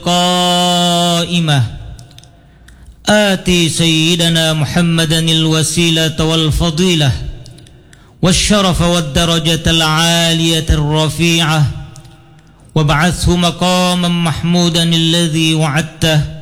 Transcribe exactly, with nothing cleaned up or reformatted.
القائمة آتي سيدنا محمدا الوسيلة والفضيلة والشرف والدرجة العالية الرفيعة وابعثه مقاما محمودا الذي وعدته